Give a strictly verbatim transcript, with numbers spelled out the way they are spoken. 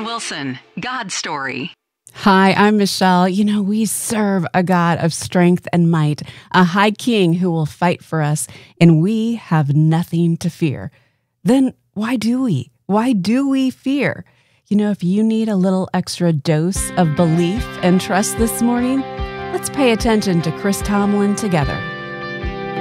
Brian Wilson, God Story. Hi, I'm Michelle. You know, we serve a God of strength and might, a high king who will fight for us, and we have nothing to fear. Then why do we? Why do we fear? You know, if you need a little extra dose of belief and trust this morning, let's pay attention to Chris Tomlin together.